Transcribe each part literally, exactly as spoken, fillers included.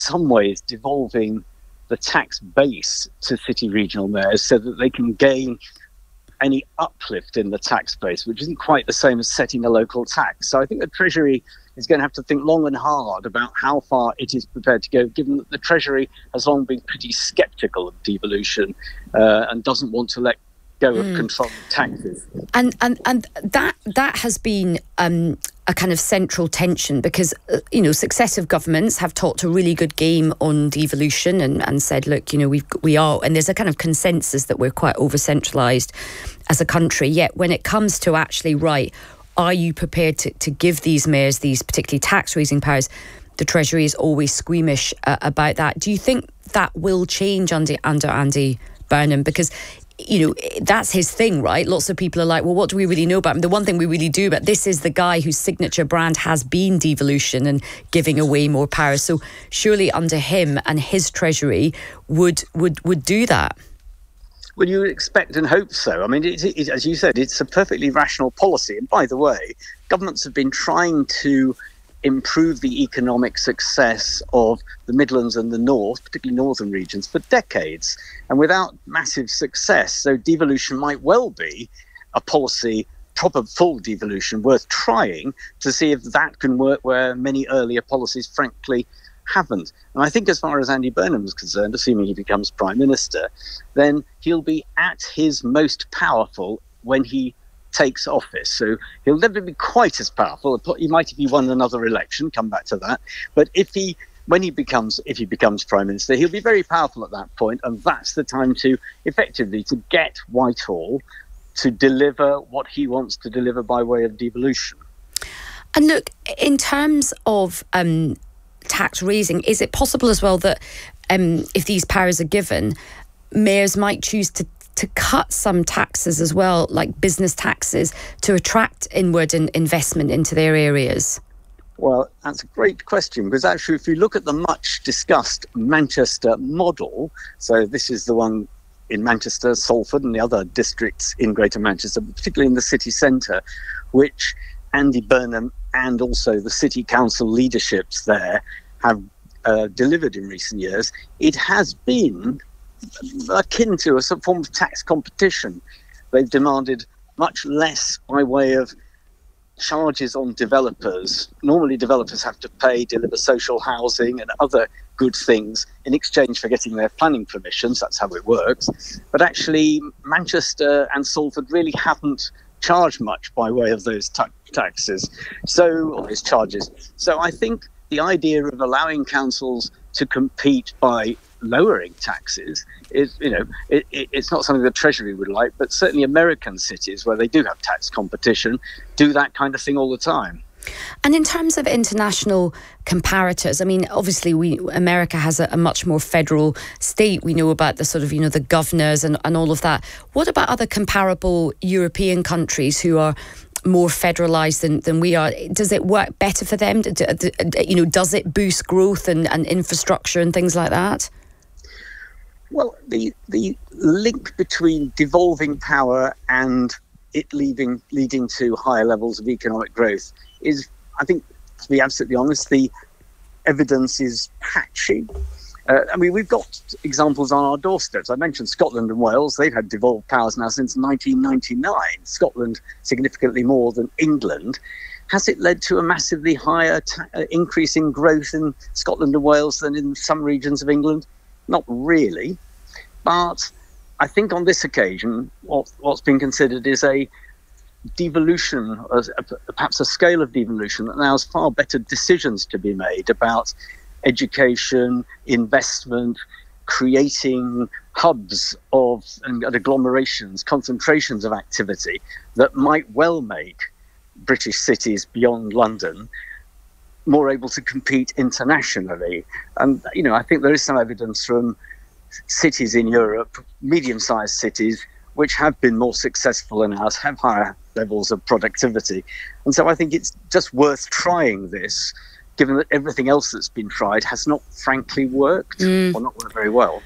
some ways devolving the tax base to city regional mayors so that they can gain any uplift in the tax base, which isn't quite the same as setting a local tax. So I think the Treasury is going to have to think long and hard about how far it is prepared to go, given that the Treasury has long been pretty sceptical of devolution uh, and doesn't want to let go of mm. controlling taxes. And and and that that has been um, a kind of central tension because, uh, you know, successive governments have talked a really good game on devolution and, and said, look, you know, we've, we are, and there's a kind of consensus that we're quite over-centralised as a country. Yet when it comes to actually, right, are you prepared to, to give these mayors these particularly tax-raising powers, the Treasury is always squeamish uh, about that. Do you think that will change under, under Andy Burnham? Because, you know, that's his thing, right? Lots of people are like, well, what do we really know about him? The one thing we really do about this is the guy whose signature brand has been devolution and giving away more power. So surely under him and his Treasury would would would do that. Well, you would expect and hope so. I mean, it, it, as you said, it's a perfectly rational policy. And by the way, governments have been trying to improve the economic success of the Midlands and the North, particularly northern regions, for decades, and without massive success. So devolution might well be a policy, proper full devolution, worth trying to see if that can work where many earlier policies, frankly, haven't. And I think as far as Andy Burnham is concerned, assuming he becomes Prime Minister, then he'll be at his most powerful when he takes office. So he'll never be quite as powerful. He might if he won another election, come back to that. But if he, when he becomes, if he becomes Prime Minister, he'll be very powerful at that point, and that's the time to effectively to get Whitehall to deliver what he wants to deliver by way of devolution. And look, in terms of um, tax raising, is it possible as well that um, if these powers are given, mayors might choose to to cut some taxes as well, like business taxes, to attract inward in investment into their areas? Well, that's a great question, because actually if you look at the much discussed Manchester model, so this is the one in Manchester, Salford and the other districts in Greater Manchester, but particularly in the city centre, which Andy Burnham and also the city council leaderships there have uh, delivered in recent years, it has been akin to a form of tax competition. They've demanded much less by way of charges on developers. Normally developers have to pay, deliver social housing and other good things in exchange for getting their planning permissions. That's how it works. But actually Manchester and Salford really haven't charged much by way of those ta- taxes, so or those charges. So I think the idea of allowing councils to compete by lowering taxes is, you know, it, it, it's not something the Treasury would like, but certainly American cities where they do have tax competition do that kind of thing all the time. And in terms of international comparators, I mean, obviously we America has a, a much more federal state. We know about the sort of, you know, the governors and, and all of that. What about other comparable European countries who are more federalised than, than we are? Does it work better for them? Do, do, you know, does it boost growth and, and infrastructure and things like that? Well, the the link between devolving power and it leaving, leading to higher levels of economic growth is, I think, to be absolutely honest, the evidence is patchy. Uh, I mean, we've got examples on our doorsteps. I mentioned Scotland and Wales. They've had devolved powers now since nineteen ninety-nine. Scotland significantly more than England. Has it led to a massively higher ta- uh, increase in growth in Scotland and Wales than in some regions of England? Not really. But I think on this occasion, what, what's been considered is a devolution, a, perhaps a scale of devolution that allows far better decisions to be made about education, investment, creating hubs of and agglomerations, concentrations of activity that might well make British cities beyond London more able to compete internationally. And, you know, I think there is some evidence from cities in Europe, medium-sized cities, which have been more successful than ours, have higher levels of productivity. And so I think it's just worth trying this, given that everything else that's been tried has not frankly worked, mm. or not worked very well.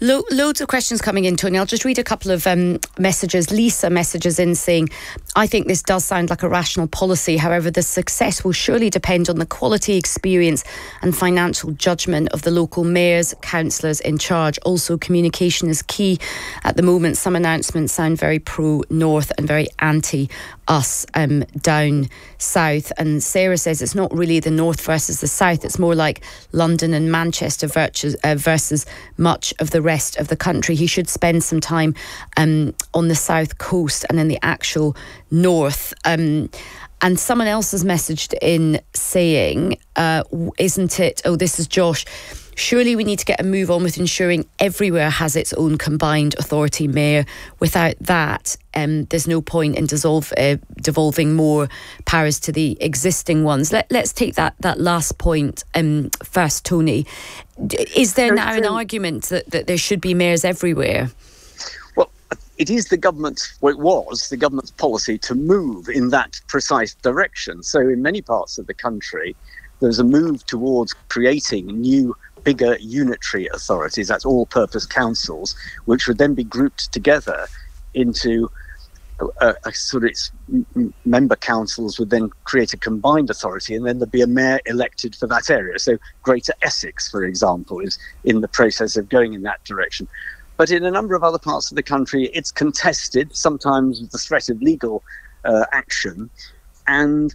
Lo- loads of questions coming in, Tony. I'll just read a couple of um, messages. Lisa messages in saying, I think this does sound like a rational policy. However, the success will surely depend on the quality, experience and financial judgment of the local mayors, councillors in charge. Also, communication is key. At the moment, some announcements sound very pro-North and very anti-us um, down south. And Sarah says it's not really the North versus the South. It's more like London and Manchester versus, uh, versus much of the rest of the country. He should spend some time um, on the south coast and in the actual north. Um, and someone else has messaged in saying, uh, isn't it, oh, this is Josh, surely we need to get a move on with ensuring everywhere has its own combined authority mayor. Without that, um, there's no point in dissolve, uh, devolving more powers to the existing ones. Let, let's take that, that last point um, first, Tony. Is there now an argument that, that there should be mayors everywhere? Well, it is the government's, well, it was the government's policy to move in that precise direction. So in many parts of the country, there's a move towards creating new, bigger unitary authorities, that's all-purpose councils, which would then be grouped together into a, a sort of its member councils would then create a combined authority, and then there'd be a mayor elected for that area. So Greater Essex, for example, is in the process of going in that direction. But in a number of other parts of the country, it's contested, sometimes with the threat of legal uh, action. And,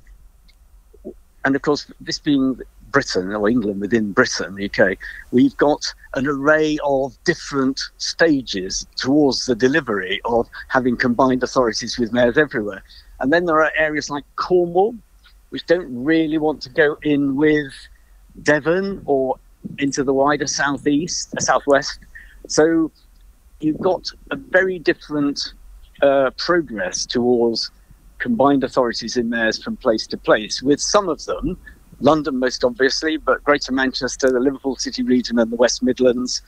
and of course, this being Britain, or England within Britain, the U K, we've got an array of different stages towards the delivery of having combined authorities with mayors everywhere. And then there are areas like Cornwall, which don't really want to go in with Devon or into the wider southeast, uh, southwest. So you've got a very different uh, progress towards combined authorities in mayors from place to place, with some of them, London most obviously, but Greater Manchester, the Liverpool City region and the West Midlands,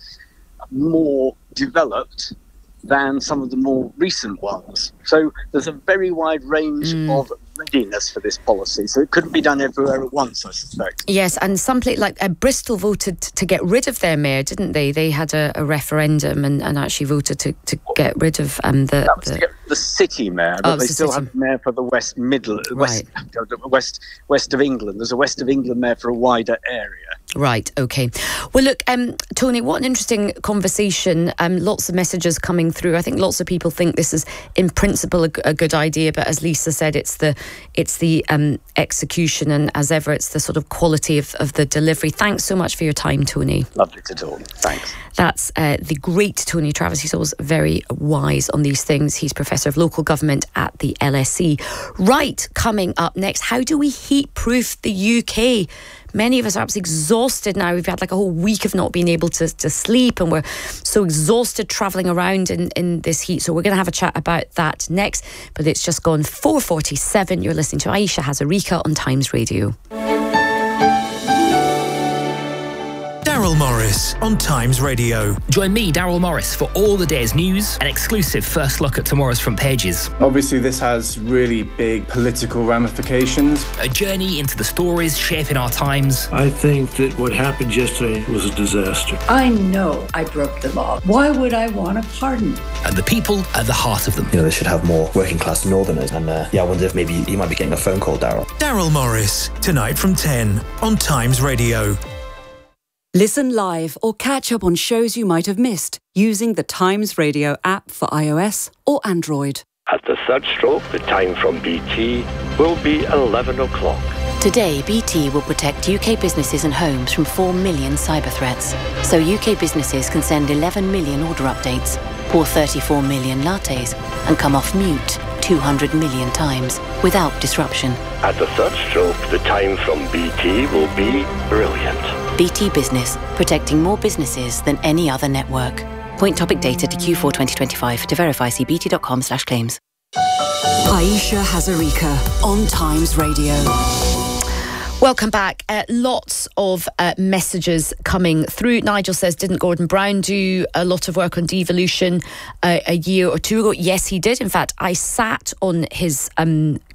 more developed than some of the more recent ones. So there's a very wide range mm. of readiness for this policy. So it couldn't be done everywhere at once, I suspect. Yes, and some place like uh, Bristol voted to get rid of their mayor, didn't they? They had a, a referendum and, and actually voted to, to get rid of um, the... That was the, to get the city mayor, but oh, they the still city. have a mayor for the West Middle, right. West, West, West of England. There's a West of England mayor for a wider area. Right, OK. Well, look, um, Tony, what an interesting conversation. Um, lots of messages coming through. I think lots of people think this is, in principle, a, a good idea, but as Lisa said, it's the it's the um, execution, and as ever, it's the sort of quality of, of the delivery. Thanks so much for your time, Tony. Lovely to talk. Thanks. That's uh, the great Tony Travis. He's always very wise on these things. He's Professor of Local Government at the L S E. Right, coming up next, how do we heat-proof the U K? Many of us are absolutely exhausted now. We've had like a whole week of not being able to, to sleep, and we're so exhausted travelling around in, in this heat. So we're going to have a chat about that next. But it's just gone four forty-seven. You're listening to Aisha Hazarika on Times Radio. Daryl Morris on Times Radio. Join me, Daryl Morris, for all the day's news, an exclusive first look at tomorrow's front pages. Obviously, this has really big political ramifications. A journey into the stories shaping our times. I think that what happened yesterday was a disaster. I know I broke the law. Why would I want a pardon? And the people at the heart of them. You know, they should have more working class northerners. And uh, yeah, I wonder if maybe you might be getting a phone call, Daryl. Daryl Morris, tonight from ten on Times Radio. Listen live or catch up on shows you might have missed using the Times Radio app for iOS or Android. At the third stroke, the time from B T will be eleven o'clock. Today, B T will protect U K businesses and homes from four million cyber threats. So U K businesses can send eleven million order updates, pour thirty-four million lattes, and come off mute two hundred million times without disruption. At the third stroke, the time from B T will be brilliant. B T Business, protecting more businesses than any other network. Point topic data to Q four twenty twenty-five. To verify, see bt.com slash claims. Aisha Hazarika on Times Radio. Welcome back. Uh, lots of uh, messages coming through. Nigel says, didn't Gordon Brown do a lot of work on devolution uh, a year or two ago? Yes, he did. In fact, I sat on his um,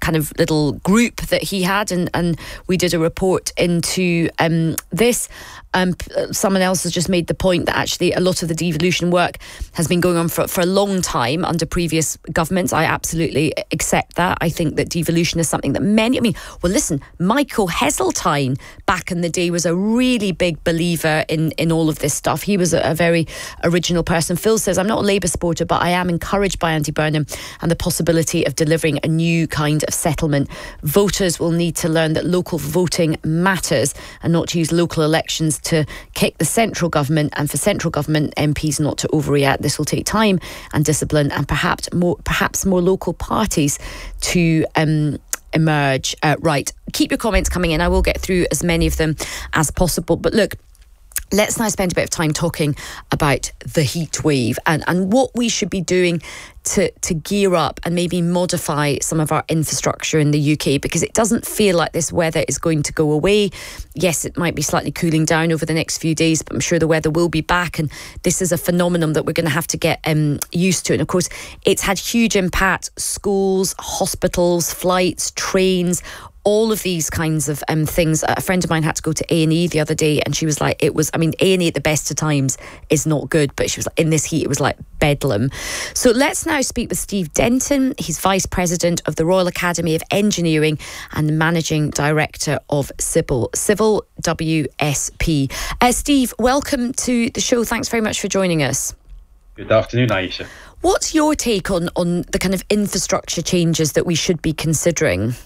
kind of little group that he had, and, and we did a report into um, this. Um, someone else has just made the point that actually a lot of the devolution work has been going on for, for a long time under previous governments. I absolutely accept that. I think that devolution is something that many, I mean, well, listen, Michael Heseltine back in the day was a really big believer in, in all of this stuff. He was a, a very original person. Phil says, I'm not a Labour supporter, but I am encouraged by Andy Burnham and the possibility of delivering a new kind of settlement. Voters will need to learn that local voting matters and not to use local elections to kick the central government, and for central government M Ps not to overreact. This will take time and discipline, and perhaps more, perhaps more local parties to um, emerge. Uh, right, keep your comments coming in. I will get through as many of them as possible. But look, let's now spend a bit of time talking about the heat wave and, and what we should be doing to, to gear up and maybe modify some of our infrastructure in the U K, because it doesn't feel like this weather is going to go away. Yes, it might be slightly cooling down over the next few days, but I'm sure the weather will be back, and this is a phenomenon that we're going to have to get um, used to. And of course, it's had huge impact. Schools, hospitals, flights, trains, all of these kinds of um, things. A friend of mine had to go to A and E the other day, and she was like, it was, I mean, A and E at the best of times is not good, but she was like, in this heat, it was like bedlam. So let's now speak with Steve Denton. He's Vice President of the Royal Academy of Engineering and Managing Director of Civil, Civil W S P. Uh, Steve, welcome to the show. Thanks very much for joining us. Good afternoon, Aisha. What's your take on, on the kind of infrastructure changes that we should be considering?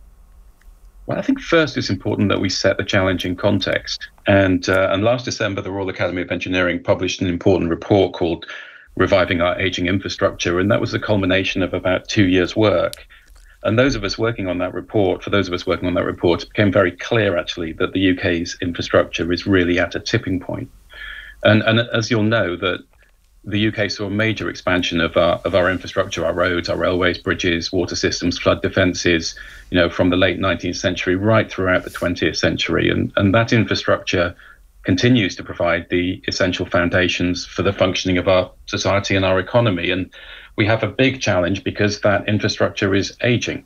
Well, I think first it's important that we set the challenge in context. And, uh, and last December, the Royal Academy of Engineering published an important report called Reviving Our Ageing Infrastructure. And that was the culmination of about two years' work. And those of us working on that report, for those of us working on that report, it became very clear, actually, that the U K's infrastructure is really at a tipping point. And, and as you'll know, that the U K saw a major expansion of our of our infrastructure, our roads, our railways, bridges, water systems, flood defences, you know, from the late nineteenth century right throughout the twentieth century. And, and that infrastructure continues to provide the essential foundations for the functioning of our society and our economy. And we have a big challenge because that infrastructure is ageing.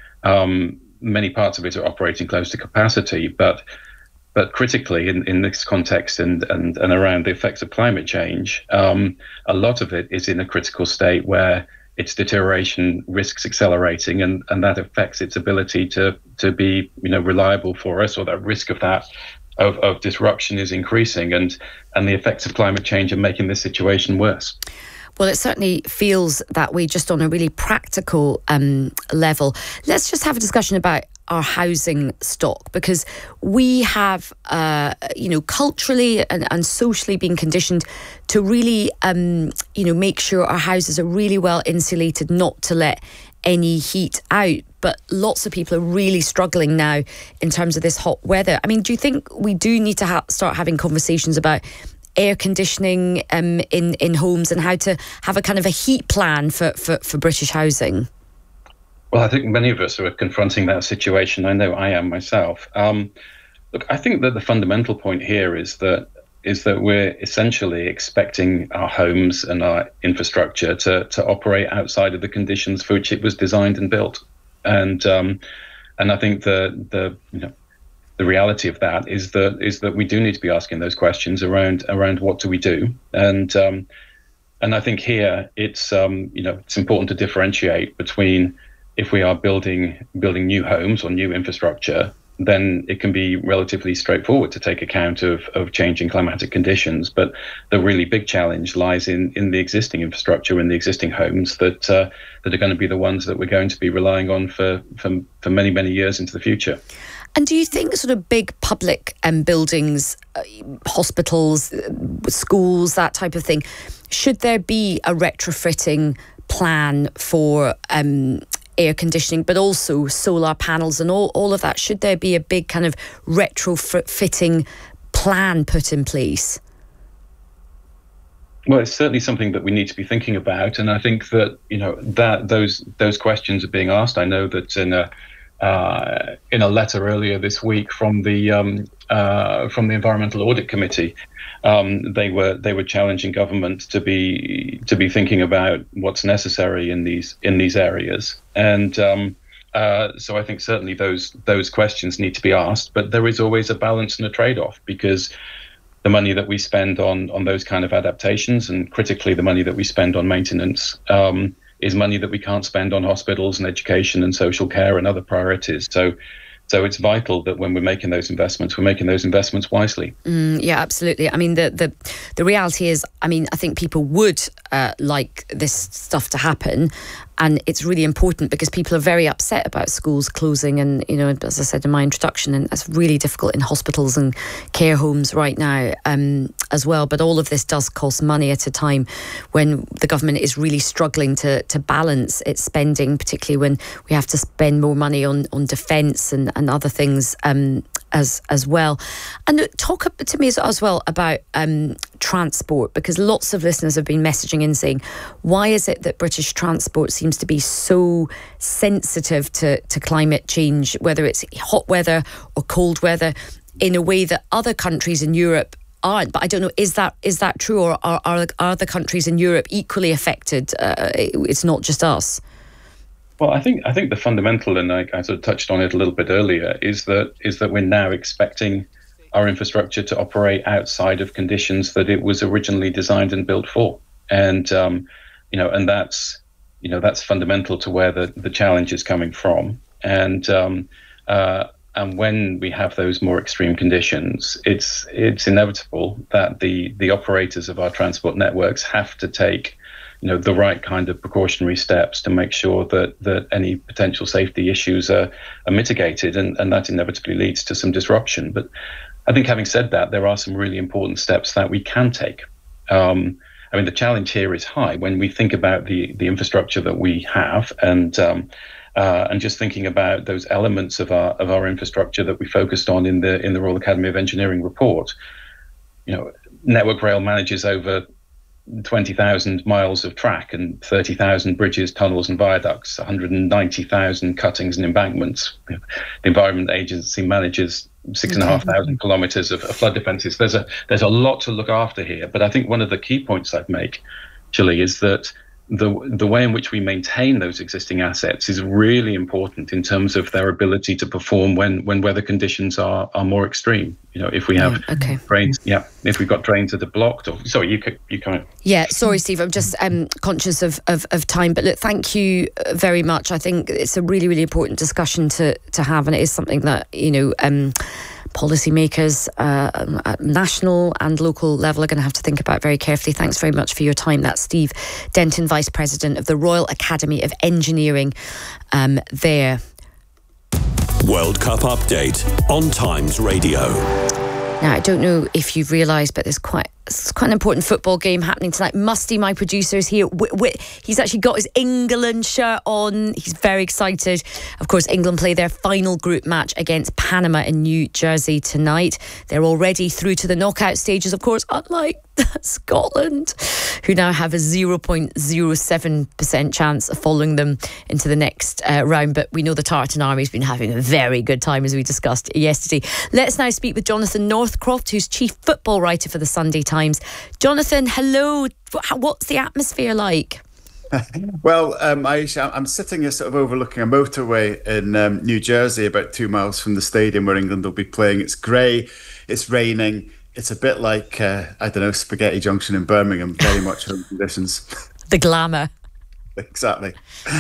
Um, many parts of it are operating close to capacity, but But critically, in, in this context and, and, and around the effects of climate change, um, a lot of it is in a critical state where its deterioration risks accelerating, and, and that affects its ability to to be, you know, reliable for us, or that risk of that of, of disruption is increasing, and and the effects of climate change are making this situation worse. Well, it certainly feels that way, just on a really practical um, level. Let's just have a discussion about our housing stock, because we have, uh, you know, culturally and, and socially been conditioned to really, um, you know, make sure our houses are really well insulated, not to let any heat out. But lots of people are really struggling now in terms of this hot weather. I mean, do you think we do need to ha- start having conversations about air conditioning um, in, in homes, and how to have a kind of a heat plan for, for, for British housing? Well, I think many of us are confronting that situation. I know I am myself. Um, look, I think that the fundamental point here is that is that we're essentially expecting our homes and our infrastructure to to operate outside of the conditions for which it was designed and built. And um, and I think the the you know the reality of that is that is that we do need to be asking those questions around around what do we do. And um, and I think here it's um, you know it's important to differentiate between, if we are building building new homes or new infrastructure, then it can be relatively straightforward to take account of, of changing climatic conditions. But the really big challenge lies in, in the existing infrastructure, in the existing homes that uh, that are going to be the ones that we're going to be relying on for, for, for many, many years into the future. And do you think sort of big public um, buildings, uh, hospitals, uh, schools, that type of thing, should there be a retrofitting plan for um air conditioning, but also solar panels and all, all of that? Should there be a big kind of retrofitting plan put in place? Well, it's certainly something that we need to be thinking about, and I think that you know that those those questions are being asked. I know that in a uh, in a letter earlier this week from the um, uh, from the Environmental Audit Committee, um, they were they were challenging government to be to be thinking about what's necessary in these in these areas. And um, Uh, so I think certainly those those questions need to be asked, but there is always a balance and a trade-off, because the money that we spend on on those kind of adaptations, and critically the money that we spend on maintenance, um, is money that we can't spend on hospitals and education and social care and other priorities. So So it's vital that when we're making those investments, we're making those investments wisely. Mm, yeah, absolutely. I mean, the, the the reality is, I mean, I think people would uh, like this stuff to happen. And it's really important because people are very upset about schools closing. And, you know, as I said in my introduction, and it's really difficult in hospitals and care homes right now um, as well. But all of this does cost money at a time when the government is really struggling to to balance its spending, particularly when we have to spend more money on, on defence and, and other things um, as as well. And talk to me as, as well about um, transport, because lots of listeners have been messaging in saying, why is it that British transport seems to be so sensitive to, to climate change, whether it's hot weather or cold weather, in a way that other countries in Europe aren't? But I don't know, is that is that true, or are, are, are the countries in Europe equally affected? Uh, it's not just us. Well, I think I think the fundamental, and I, I sort of touched on it a little bit earlier, is that is that we're now expecting our infrastructure to operate outside of conditions that it was originally designed and built for, and um, you know, and that's you know that's fundamental to where the, the challenge is coming from, and um, uh, and when we have those more extreme conditions, it's it's inevitable that the the operators of our transport networks have to take you know, the right kind of precautionary steps to make sure that that any potential safety issues are, are mitigated, and, and that inevitably leads to some disruption. But I think, having said that, there are some really important steps that we can take. Um, I mean, the challenge here is high when we think about the the infrastructure that we have, and um, uh, and just thinking about those elements of our of our infrastructure that we focused on in the in the Royal Academy of Engineering report. You know, Network Rail manages over twenty thousand miles of track and thirty thousand bridges, tunnels and viaducts, one hundred ninety thousand cuttings and embankments. The Environment Agency manages six and a half thousand kilometres of, of flood defences. There's a there's a lot to look after here. But I think one of the key points I'd make, Chile, is that the the way in which we maintain those existing assets is really important in terms of their ability to perform when when weather conditions are are more extreme. You know, if we have yeah, okay. drains, yeah, if we've got drains that are blocked, or sorry, you you come. Yeah, sorry, Steve, I'm just um, conscious of, of of time. But look, thank you very much. I think it's a really really important discussion to to have, and it is something that you know. Um, policymakers uh, at national and local level are going to have to think about very carefully. Thanks very much for your time. That's Steve Denton, Vice President of the Royal Academy of Engineering um, there. World Cup update on Times Radio. Now, I don't know if you've realised, but there's quite it's quite an important football game happening tonight. Musty, my producer, is here. W- w- he's actually got his England shirt on. He's very excited. Of course, England play their final group match against Panama in New Jersey tonight. They're already through to the knockout stages, of course, unlike Scotland, who now have a zero point zero seven percent chance of following them into the next uh, round. But we know the Tartan Army's been having a very good time, as we discussed yesterday. Let's now speak with Jonathan Northcroft, who's Chief Football Writer for the Sunday Times. Jonathan, hello. What's the atmosphere like? Well, um, Aisha, I'm sitting here sort of overlooking a motorway in um, New Jersey, about two miles from the stadium where England will be playing. It's grey, it's raining. It's a bit like, uh, I don't know, Spaghetti Junction in Birmingham, very much home conditions. The glamour. Exactly.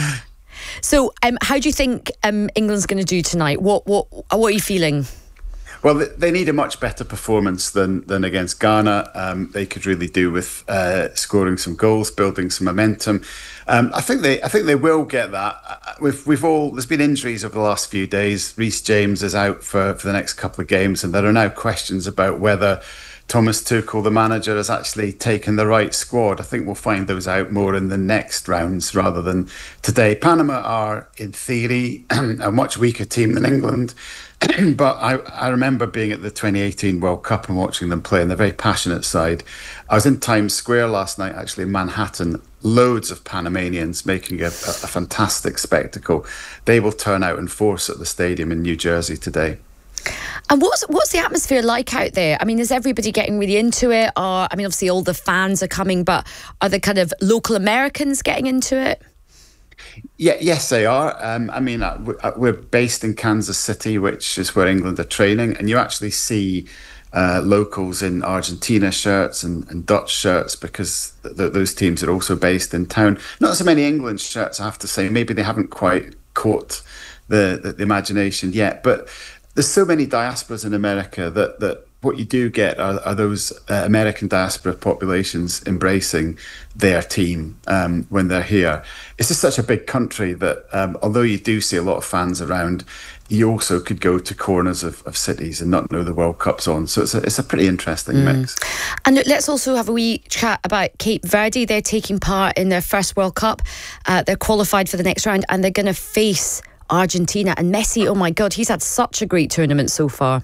So um, how do you think um, England's going to do tonight? What, what, what are you feeling? Well, they need a much better performance than than against Ghana. Um, they could really do with uh, scoring some goals, building some momentum. Um, I think they, I think they will get that. We've we've all there's been injuries over the last few days. Reece James is out for, for the next couple of games, and there are now questions about whether Thomas Tuchel, the manager, has actually taken the right squad. I think we'll find those out more in the next rounds rather than today. Panama are, in theory, a much weaker team than England. But I, I remember being at the twenty eighteen World Cup and watching them play, and they're very passionate side. I was in Times Square last night, actually, in Manhattan. Loads of Panamanians making a, a, a fantastic spectacle. They will turn out in force at the stadium in New Jersey today. And what's what's the atmosphere like out there? I mean, is everybody getting really into it? Or, I mean, obviously all the fans are coming, but are the kind of local Americans getting into it? Yeah, yes, they are. Um, I mean, we're based in Kansas City, which is where England are training, and you actually see uh, locals in Argentina shirts and, and Dutch shirts because th- th- those teams are also based in town. Not so many England shirts, I have to say. Maybe they haven't quite caught the, the, the imagination yet, but there's so many diasporas in America that that what you do get are, are those uh, American diaspora populations embracing their team um, when they're here. It's just such a big country that um, although you do see a lot of fans around, you also could go to corners of, of cities and not know the World Cup's on. So it's a, it's a pretty interesting mm. mix. And let's also have a wee chat about Cape Verde. They're taking part in their first World Cup. Uh, they're qualified for the next round and they're going to face Argentina. And Messi, oh my God, he's had such a great tournament so far.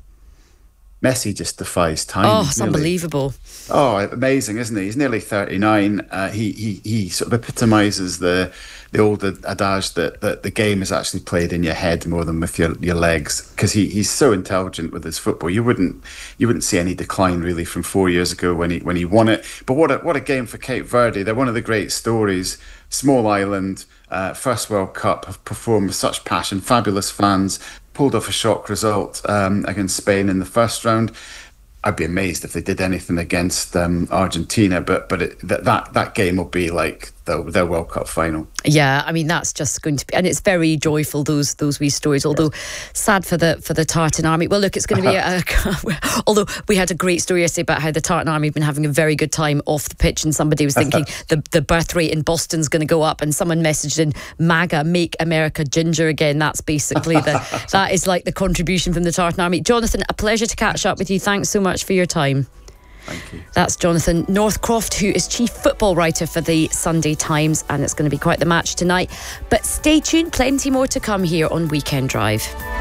Messi just defies time. Oh, it's nearly, unbelievable. Oh, amazing, isn't he? He's nearly thirty-nine. Uh, he, he he sort of epitomises the the old adage that, that the game is actually played in your head more than with your, your legs, because he, he's so intelligent with his football. You wouldn't you wouldn't see any decline really from four years ago when he when he won it. But what a what a game for Cape Verde. They're one of the great stories. Small island, uh, first World Cup, have performed with such passion, fabulous fans, pulled off a shock result um, against Spain in the first round. I'd be amazed if they did anything against um, Argentina, but but it, that, that that game will be like the, their World Cup final. Yeah, I mean that's just going to be, and it's very joyful, those those wee stories. Although sad for the for the Tartan Army. Well, look, it's going to be. A, a, although we had a great story yesterday about how the Tartan Army have been having a very good time off the pitch, and somebody was thinking the the birth rate in Boston's going to go up, and someone messaged in MAGA, make America ginger again. That's basically the that is like the contribution from the Tartan Army. Jonathan, a pleasure to catch up with you. Thanks so much for your time. Thank you. That's Jonathan Northcroft, who is chief football writer for the Sunday Times, and it's going to be quite the match tonight. But stay tuned, plenty more to come here on Weekend Drive.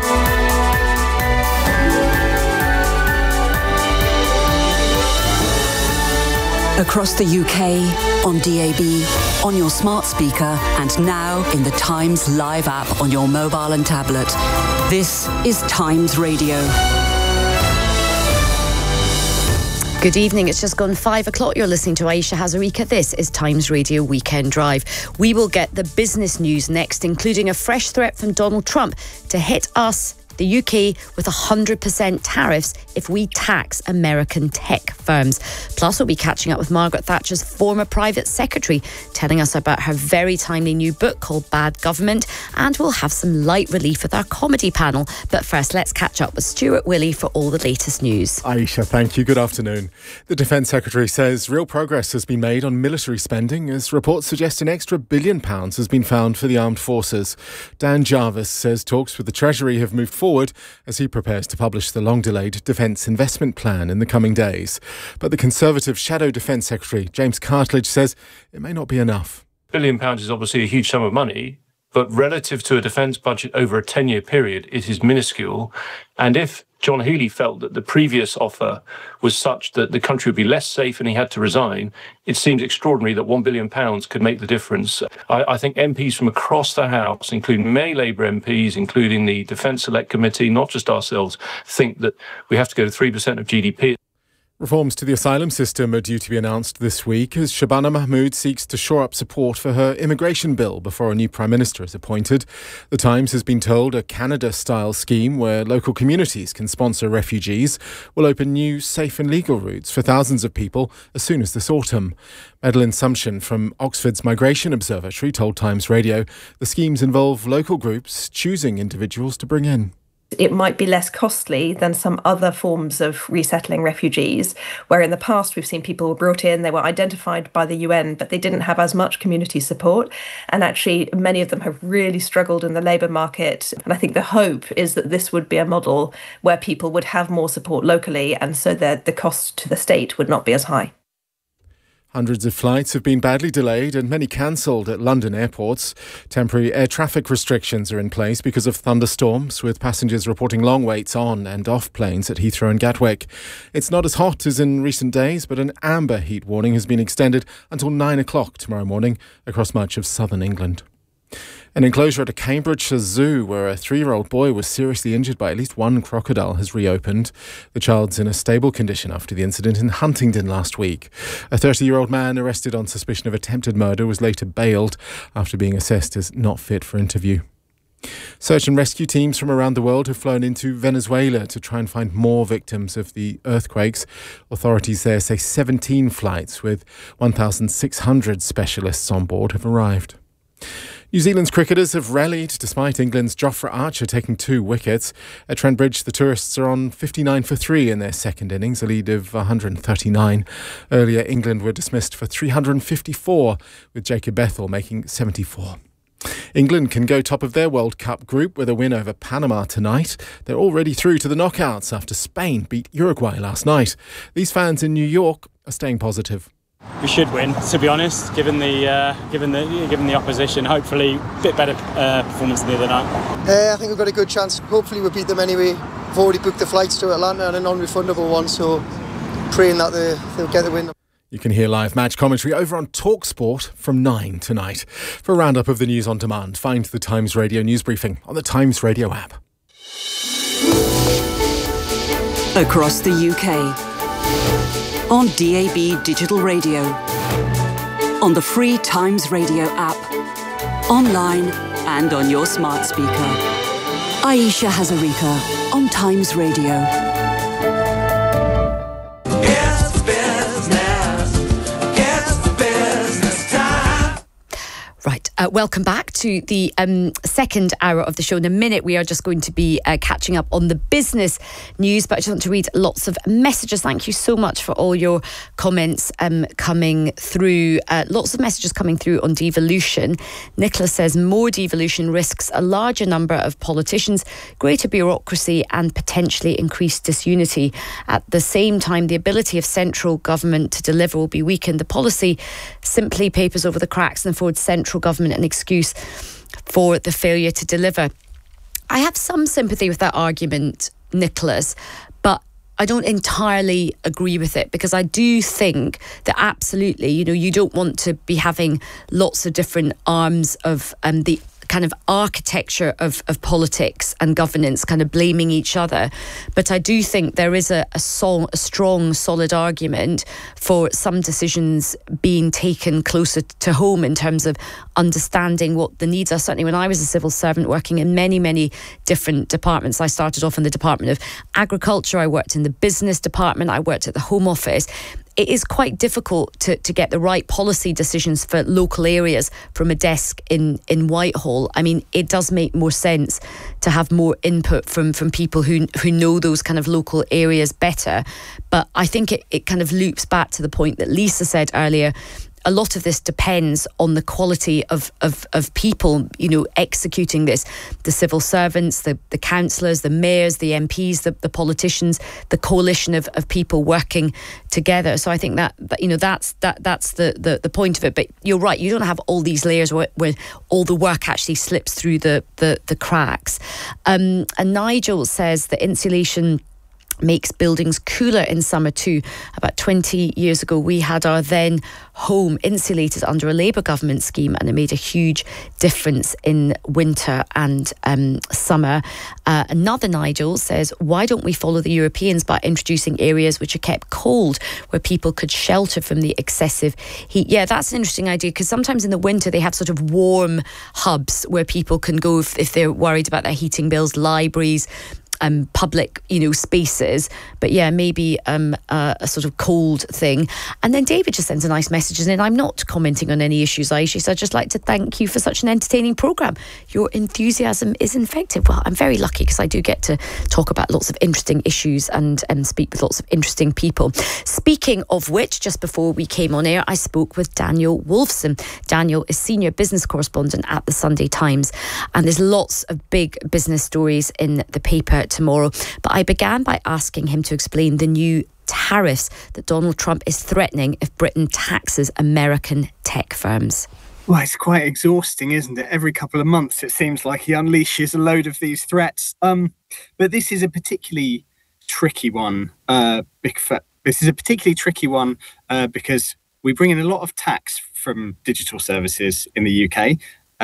Across the U K, on D A B, on your smart speaker, and now in the Times Live app on your mobile and tablet. This is Times Radio. Good evening, it's just gone five o'clock. You're listening to Aisha Hazarika. This is Times Radio Weekend Drive. We will get the business news next, including a fresh threat from Donald Trump to hit us, the U K, with one hundred percent tariffs if we tax American tech firms. Plus, we'll be catching up with Margaret Thatcher's former private secretary, telling us about her very timely new book called Bad Government, and we'll have some light relief with our comedy panel. But first, let's catch up with Stuart Willey for all the latest news. Aisha, thank you. Good afternoon. The Defence Secretary says real progress has been made on military spending as reports suggest an extra billion pounds has been found for the armed forces. Dan Jarvis says talks with the Treasury have moved forward forward as he prepares to publish the long-delayed Defence Investment Plan in the coming days. But the Conservative Shadow Defence Secretary, James Cartledge, says it may not be enough. A billion pounds is obviously a huge sum of money, but relative to a defence budget over a ten-year period, it is minuscule. And if John Healey felt that the previous offer was such that the country would be less safe and he had to resign, it seems extraordinary that one billion pounds could make the difference. I, I think M Ps from across the House, including many Labour M Ps, including the Defence Select Committee, not just ourselves, think that we have to go to three percent of G D P. Reforms to the asylum system are due to be announced this week as Shabana Mahmood seeks to shore up support for her immigration bill before a new Prime Minister is appointed. The Times has been told a Canada-style scheme where local communities can sponsor refugees will open new, safe and legal routes for thousands of people as soon as this autumn. Madeline Sumption from Oxford's Migration Observatory told Times Radio the schemes involve local groups choosing individuals to bring in. It might be less costly than some other forms of resettling refugees, where in the past we've seen people were brought in, they were identified by the U N, but they didn't have as much community support. And actually, many of them have really struggled in the labour market. And I think the hope is that this would be a model where people would have more support locally, and so that the cost to the state would not be as high. Hundreds of flights have been badly delayed and many cancelled at London airports. Temporary air traffic restrictions are in place because of thunderstorms, with passengers reporting long waits on and off planes at Heathrow and Gatwick. It's not as hot as in recent days, but an amber heat warning has been extended until nine o'clock tomorrow morning across much of southern England. An enclosure at a Cambridgeshire zoo where a three-year-old boy was seriously injured by at least one crocodile has reopened. The child's in a stable condition after the incident in Huntingdon last week. A thirty-year-old man arrested on suspicion of attempted murder was later bailed after being assessed as not fit for interview. Search and rescue teams from around the world have flown into Venezuela to try and find more victims of the earthquakes. Authorities there say seventeen flights with one thousand six hundred specialists on board have arrived. New Zealand's cricketers have rallied despite England's Jofra Archer taking two wickets. At Trent Bridge, the tourists are on fifty-nine for three in their second innings, a lead of one hundred thirty-nine. Earlier, England were dismissed for three hundred fifty-four, with Jacob Bethel making seventy-four. England can go top of their World Cup group with a win over Panama tonight. They're already through to the knockouts after Spain beat Uruguay last night. These fans in New York are staying positive. We should win, to be honest, given the uh, given the given the opposition. Hopefully, a bit better uh, performance than the other night. Uh, I think we've got a good chance. Hopefully, we'll beat them anyway. We've already booked the flights to Atlanta and a non-refundable one, so praying that they, they'll get the win. You can hear live match commentary over on TalkSport from nine tonight. For a roundup of the news on demand, find the Times Radio news briefing on the Times Radio app. Across the U K, on D A B Digital Radio, on the free Times Radio app, online and on your smart speaker. Aisha Hazarika on Times Radio. Right, uh, welcome back to the um, second hour of the show. In a minute, we are just going to be uh, catching up on the business news, but I just want to read lots of messages. Thank you so much for all your comments um, coming through. Uh, lots of messages coming through on devolution. Nicholas says more devolution risks a larger number of politicians, greater bureaucracy and potentially increased disunity. At the same time, the ability of central government to deliver will be weakened. The policy simply papers over the cracks and affords central government an excuse for the failure to deliver. I have some sympathy with that argument, Nicholas, but I don't entirely agree with it, because I do think that absolutely, you know, you don't want to be having lots of different arms of um, the kind of architecture of, of politics and governance kind of blaming each other. But I do think there is a, a, sol- a strong, solid argument for some decisions being taken closer to home in terms of understanding what the needs are. Certainly when I was a civil servant working in many, many different departments, I started off in the Department of Agriculture, I worked in the business department, I worked at the Home Office. It is quite difficult to, to get the right policy decisions for local areas from a desk in, in Whitehall. I mean, it does make more sense to have more input from, from people who who know those kind of local areas better. But I think it, it kind of loops back to the point that Lisa said earlier. A lot of this depends on the quality of, of, of people, you know, executing this. The civil servants, the, the councillors, the mayors, the M Ps, the, the politicians, the coalition of, of people working together. So I think that, that you know, that's that that's the, the, the point of it. But you're right, you don't have all these layers where, where all the work actually slips through the, the, the cracks. Um, and Nigel says that insulation makes buildings cooler in summer too. About twenty years ago, we had our then home insulated under a Labour government scheme, and it made a huge difference in winter and um, summer. Uh, another Nigel says, why don't we follow the Europeans by introducing areas which are kept cold, where people could shelter from the excessive heat? Yeah, that's an interesting idea, because sometimes in the winter they have sort of warm hubs where people can go if, if they're worried about their heating bills, libraries, Um, public, you know, spaces. But yeah, maybe um, uh, a sort of cold thing. And then David just sends a nice message, and I'm not commenting on any issues, Aisha. So I'd just like to thank you for such an entertaining programme. Your enthusiasm is infectious. Well, I'm very lucky because I do get to talk about lots of interesting issues and, and speak with lots of interesting people. Speaking of which, just before we came on air, I spoke with Daniel Wolfson. Daniel is senior business correspondent at the Sunday Times, and there's lots of big business stories in the paper tomorrow. But I began by asking him to explain the new tariffs that Donald Trump is threatening if Britain taxes American tech firms. Well, it's quite exhausting, isn't it? Every couple of months, it seems like he unleashes a load of these threats. Um, but this is a particularly tricky one. Uh, this is a particularly tricky one uh, because we bring in a lot of tax from digital services in the U K. Uh,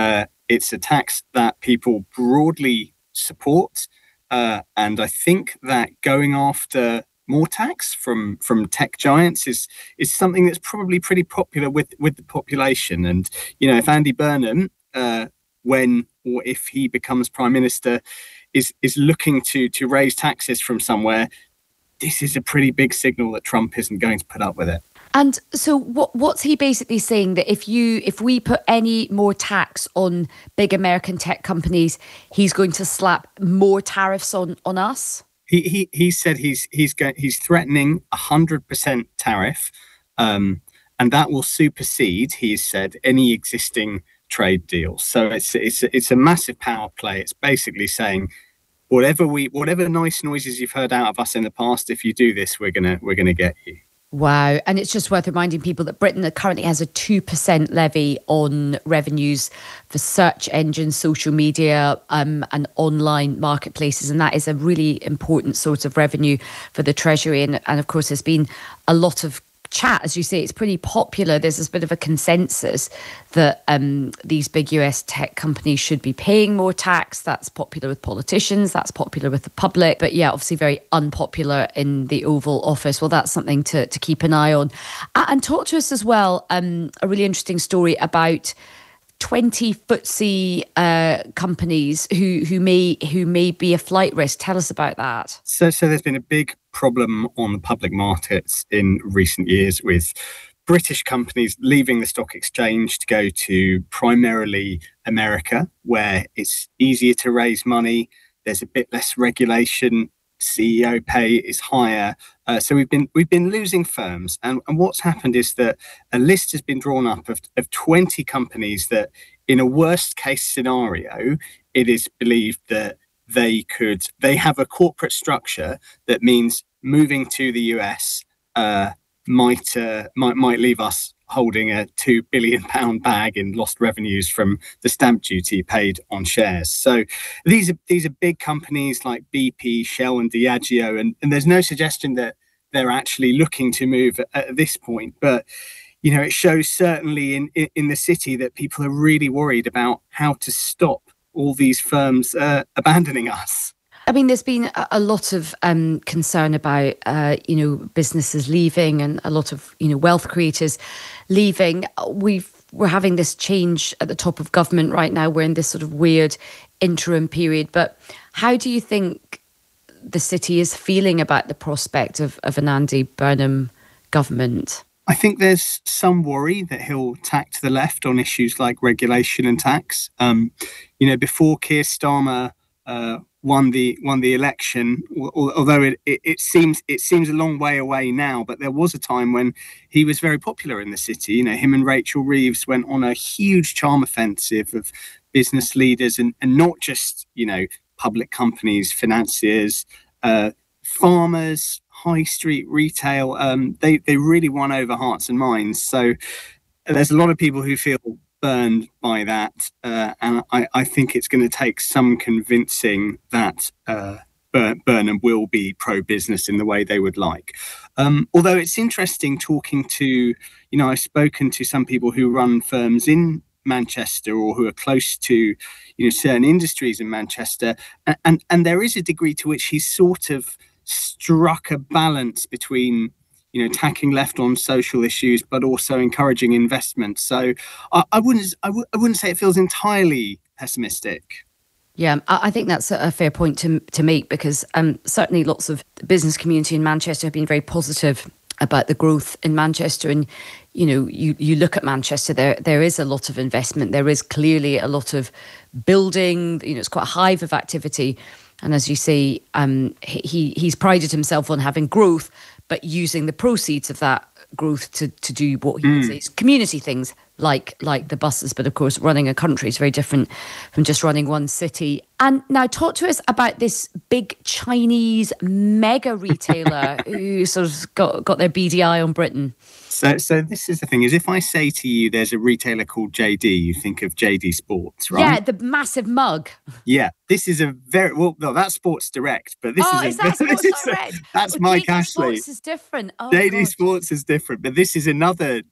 it's a tax that people broadly support. Uh, and I think that going after more tax from from tech giants is is something that's probably pretty popular with with the population. And you know, if Andy Burnham, uh, when or if he becomes prime minister, is is looking to to raise taxes from somewhere, this is a pretty big signal that Trump isn't going to put up with it. And so what what's he basically saying? That if you if we put any more tax on big American tech companies, he's going to slap more tariffs on on us? He he he said he's he's going he's threatening a hundred percent tariff, um, and that will supersede, he said, any existing trade deals. So it's it's it's a massive power play. It's basically saying, whatever we whatever nice noises you've heard out of us in the past, if you do this, we're gonna we're gonna get you. Wow. And it's just worth reminding people that Britain currently has a two percent levy on revenues for search engines, social media um, and online marketplaces. And that is a really important source of revenue for the Treasury. And, and of course, there's been a lot of chat, as you say, it's pretty popular. There's this bit of a consensus that um, these big U S tech companies should be paying more tax. That's popular with politicians. That's popular with the public. But yeah, obviously very unpopular in the Oval Office. Well, that's something to, to keep an eye on. Uh, and talk to us as well, um, a really interesting story about twenty F T S E uh, companies who who may who may be a flight risk. Tell us about that. So, so there's been a big problem on the public markets in recent years with British companies leaving the stock exchange to go to primarily America, where it's easier to raise money. There's a bit less regulation. C E O pay is higher. Uh, so we've been we've been losing firms. And, and what's happened is that a list has been drawn up of, of twenty companies that, in a worst case scenario, it is believed that they could they have a corporate structure that means moving to the U S uh, might uh, might might leave us holding a two billion pound bag in lost revenues from the stamp duty paid on shares. So these are these are big companies like B P, Shell and Diageo, and, and there's no suggestion that they're actually looking to move at, at this point. But you know, it shows certainly in, in, in the city that people are really worried about how to stop all these firms uh, abandoning us. I mean, there's been a lot of um, concern about, uh, you know, businesses leaving and a lot of, you know, wealth creators leaving. We've, we're having this change at the top of government right now. We're in this sort of weird interim period. But how do you think the city is feeling about the prospect of, of an Andy Burnham government? I think there's some worry that he'll tack to the left on issues like regulation and tax. Um, you know, before Keir Starmer uh, won the won the election, although it, it, it seems it seems a long way away now, but there was a time when he was very popular in the city. You know, him and Rachel Reeves went on a huge charm offensive of business leaders and, and not just, you know, public companies, financiers, uh, farmers, high street retail. Um, they, they really won over hearts and minds. So there's a lot of people who feel burned by that. Uh, and I, I think it's going to take some convincing that uh, Burnham will be pro-business in the way they would like. Um, although it's interesting talking to, you know, I've spoken to some people who run firms in Manchester or who are close to, you know, certain industries in Manchester. And, and, and there is a degree to which he's sort of struck a balance between, you know, tacking left on social issues, but also encouraging investment. So I, I wouldn't, I, w- I wouldn't say it feels entirely pessimistic. Yeah, I think that's a fair point to to make, because um, certainly lots of the business community in Manchester have been very positive about the growth in Manchester. And, you know, you, you look at Manchester, there there is a lot of investment. There is clearly a lot of building. You know, it's quite a hive of activity. And as you say, um, he he's prided himself on having growth, but using the proceeds of that growth to, to do what he mm. says, community things like like the buses. But of course, running a country is very different from just running one city. And now talk to us about this big Chinese mega retailer who sort of got, got their B D I on Britain. So so this is the thing, is if I say to you there's a retailer called J D, you think of J D Sports, right? Yeah, the massive mug. Yeah, this is a very, well, no, that's Sports Direct, but this oh, is, a, is that this Sports is Direct? a, that's oh, Mike J D Ashley. Sports is different. Oh, J D God. Sports is different, but this is another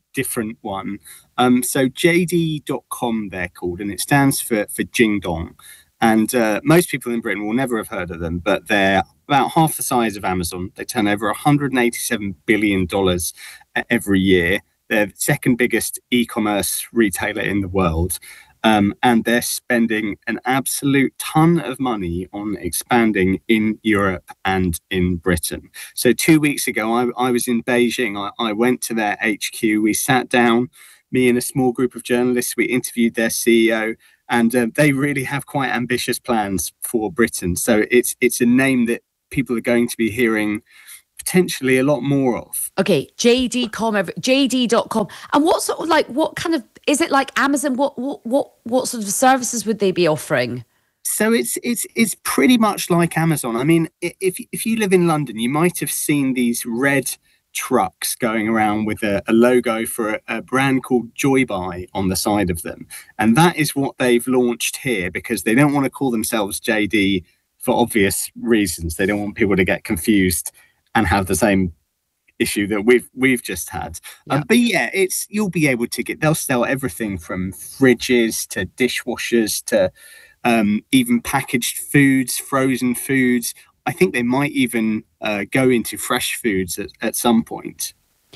different one. Um, so J D dot com they're called, and it stands for, for Jingdong. And uh, most people in Britain will never have heard of them, but they're about half the size of Amazon. They turn over one hundred eighty-seven billion dollars every year. They're the second biggest e-commerce retailer in the world. Um, and they're spending an absolute ton of money on expanding in Europe and in Britain. So two weeks ago, I, I was in Beijing. I, I went to their H Q. We sat down, me and a small group of journalists. We interviewed their C E O, and uh, they really have quite ambitious plans for Britain. So it's it's a name that people are going to be hearing potentially a lot more of. Okay, J D dot com, J D dot com. And what sort of like, what kind of, is it like Amazon? What what what what sort of services would they be offering? So it's it's it's pretty much like Amazon. I mean, if if you live in London, you might have seen these red trucks going around with a, a logo for a, a brand called Joybuy on the side of them. And that is what they've launched here, because they don't want to call themselves J D for obvious reasons. They don't want people to get confused and have the same issue that we've we've just had. Yeah. Um, but yeah, it's you'll be able to get, they'll sell everything from fridges to dishwashers to um, even packaged foods, frozen foods. I think they might even uh, go into fresh foods at, at some point.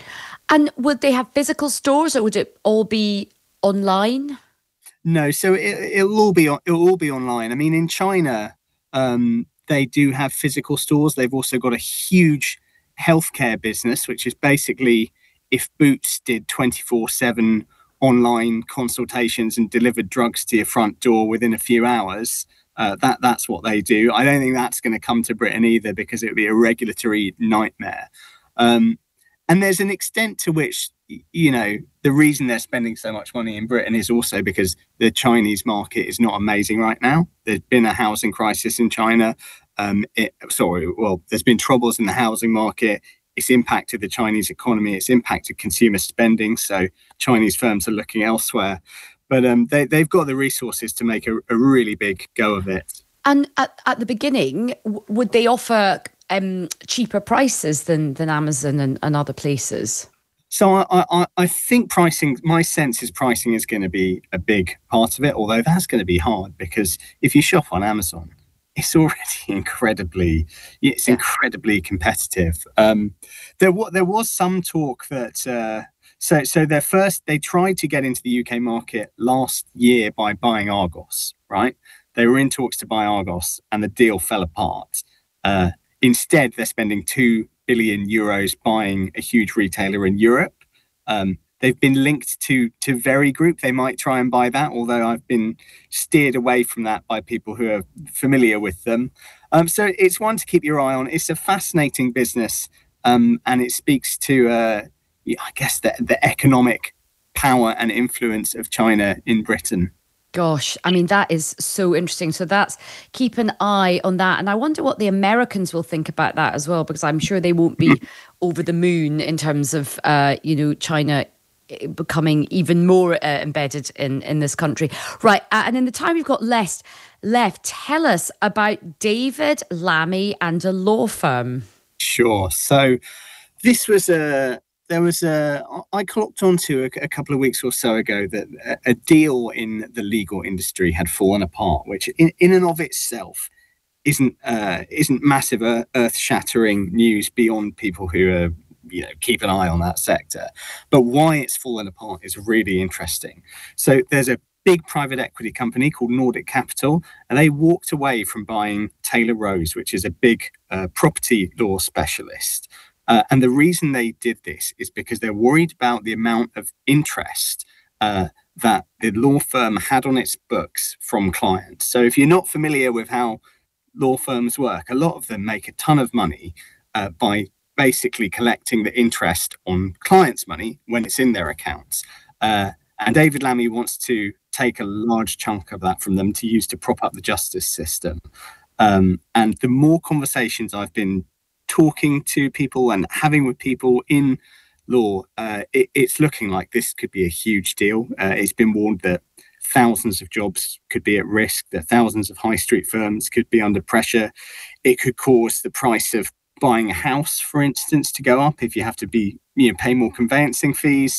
And would they have physical stores, or would it all be online? No, so it, it'll all be it'll all be online. I mean, in China, um, they do have physical stores. They've also got a huge healthcare business, which is basically if Boots did twenty-four seven online consultations and delivered drugs to your front door within a few hours, uh, that that's what they do. I don't think that's going to come to Britain either, because it would be a regulatory nightmare. Um, and there's an extent to which, you know, the reason they're spending so much money in Britain is also because the Chinese market is not amazing right now. There's been a housing crisis in China. Um, it, sorry, well, there's been troubles in the housing market. It's impacted the Chinese economy. It's impacted consumer spending. So Chinese firms are looking elsewhere. But um, they, they've got the resources to make a, a really big go of it. And at, at the beginning, w- would they offer um, cheaper prices than, than Amazon and, and other places? So I, I, I think pricing, my sense is pricing is going to be a big part of it, although that's going to be hard, because if you shop on Amazon, it's already incredibly, it's incredibly competitive. Um, there, w- there was some talk that, uh, so so their first, they tried to get into the U K market last year by buying Argos, right? They were in talks to buy Argos and the deal fell apart. Uh, instead, they're spending two billion euros buying a huge retailer in Europe. Um, they've been linked to to Very Group. They might try and buy that, although I've been steered away from that by people who are familiar with them. Um, so it's one to keep your eye on. It's a fascinating business, um, and it speaks to, uh, I guess, the, the economic power and influence of China in Britain. Gosh, I mean, that is so interesting. So that's, keep an eye on that. And I wonder what the Americans will think about that as well, because I'm sure they won't be over the moon in terms of, uh, you know, China becoming even more uh, embedded in, in this country. Right. Uh, and in the time we've got left, left, tell us about David Lammy and a law firm. Sure. So this was a, There was a, I clocked onto a, a couple of weeks or so ago that a, a deal in the legal industry had fallen apart, which in, in and of itself isn't uh, isn't massive, uh, earth-shattering news beyond people who are, you know, keep an eye on that sector. But why it's fallen apart is really interesting. So there's a big private equity company called Nordic Capital, and they walked away from buying Taylor Rose, which is a big uh, property law specialist. Uh, and the reason they did this is because they're worried about the amount of interest uh, that the law firm had on its books from clients. So if you're not familiar with how law firms work, a lot of them make a ton of money uh, by basically collecting the interest on clients' money when it's in their accounts. Uh, and David Lammy wants to take a large chunk of that from them to use to prop up the justice system. Um, and the more conversations I've been talking to people and having with people in law, uh, it, it's looking like this could be a huge deal. Uh, it's been warned that thousands of jobs could be at risk, that thousands of high street firms could be under pressure. It could cause the price of buying a house, for instance, to go up if you have to be, you know, pay more conveyancing fees.